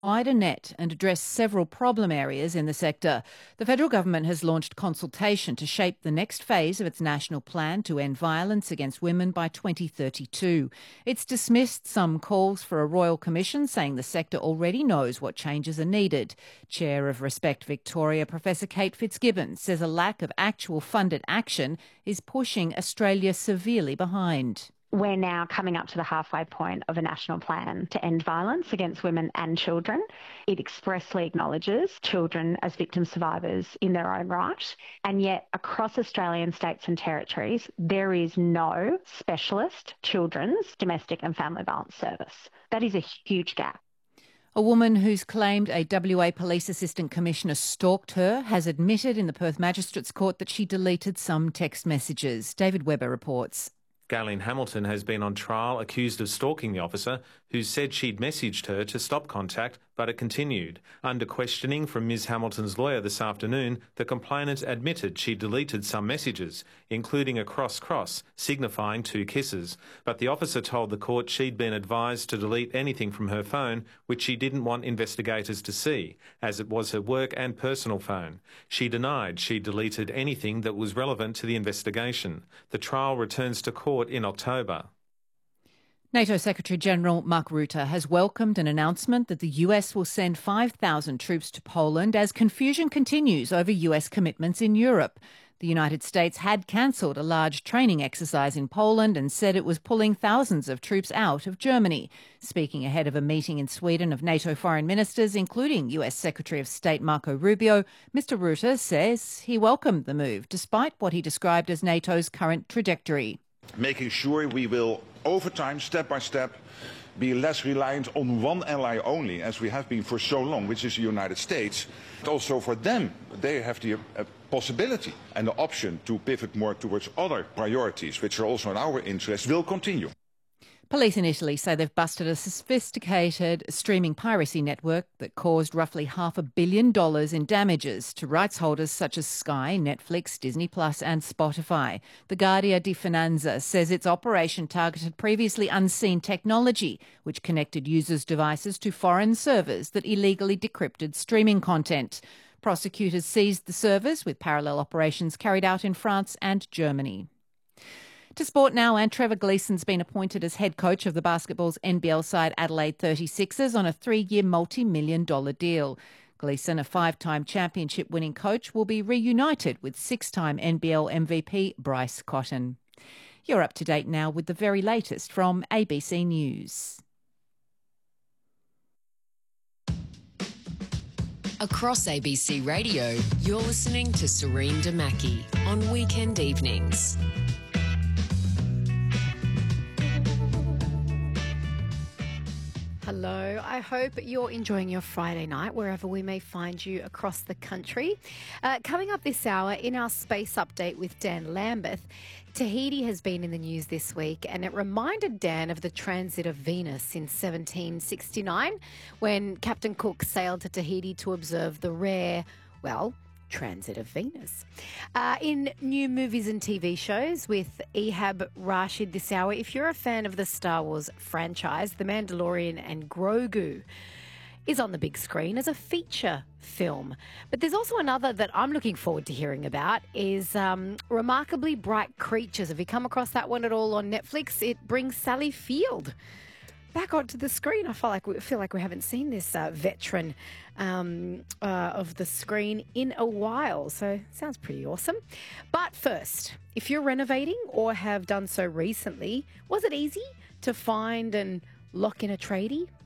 wider net and address several problem areas in the sector. The federal government has launched consultation to shape the next phase of its national plan to end violence against women by 2032. It's dismissed some calls for a royal commission, saying the sector already knows what changes are needed. Chair of Respect Victoria, Professor Kate Fitzgibbon, says a lack of actual funded action is pushing Australia severely behind. We're now coming up to the halfway point of a national plan to end violence against women and children. It expressly acknowledges children as victim survivors in their own right. And yet, across Australian states and territories, there is no specialist children's domestic and family violence service. That is a huge gap. A woman who's claimed a WA Police Assistant Commissioner stalked her has admitted in the Perth Magistrates Court that she deleted some text messages. David Webber reports. Galen Hamilton has been on trial accused of stalking the officer, who said she'd messaged her to stop contact, but it continued. Under questioning from Ms Hamilton's lawyer this afternoon, the complainant admitted she deleted some messages, including a cross signifying 2 kisses. But the officer told the court she'd been advised to delete anything from her phone which she didn't want investigators to see, as it was her work and personal phone. She denied she deleted anything that was relevant to the investigation. The trial returns to court in October. NATO Secretary-General Mark Rutte has welcomed an announcement that the US will send 5,000 troops to Poland as confusion continues over US commitments in Europe. The United States had cancelled a large training exercise in Poland and said it was pulling thousands of troops out of Germany. Speaking ahead of a meeting in Sweden of NATO foreign ministers, including US Secretary of State Marco Rubio, Mr Rutte says he welcomed the move, despite what he described as NATO's current trajectory. Making sure we will, over time, step by step, be less reliant on one ally only, as we have been for so long, which is the United States. But also for them, they have the possibility and the option to pivot more towards other priorities, which are also in our interest, will continue. Police in Italy say they've busted a sophisticated streaming piracy network that caused roughly $500 million in damages to rights holders such as Sky, Netflix, Disney Plus and Spotify. The Guardia di Finanza says its operation targeted previously unseen technology, which connected users' devices to foreign servers that illegally decrypted streaming content. Prosecutors seized the servers, with parallel operations carried out in France and Germany. To sport now, and Trevor Gleeson's been appointed as head coach of the basketball's NBL side Adelaide 36ers on a 3-year multi-million-dollar deal. Gleeson, a 5-time championship-winning coach, will be reunited with 6-time NBL MVP Bryce Cotton. You're up to date now with the very latest from ABC News. Across ABC Radio, you're listening to Serene Damaki on weekend evenings. Hello, I hope you're enjoying your Friday night wherever we may find you across the country. Coming up this hour in our space update with Dan Lambeth, Tahiti has been in the news this week, and it reminded Dan of the transit of Venus in 1769 when Captain Cook sailed to Tahiti to observe the rare, transit of Venus. In new movies and TV shows with Ehab Rashid this hour, if you're a fan of the Star Wars franchise, The Mandalorian and Grogu is on the big screen as a feature film. But there's also another that I'm looking forward to hearing about is Remarkably Bright Creatures. Have you come across that one at all on Netflix? It brings Sally Field back onto the screen. I feel like we haven't seen this veteran of the screen in a while. So sounds pretty awesome. But first, if you're renovating or have done so recently, was it easy to find and lock in a tradie?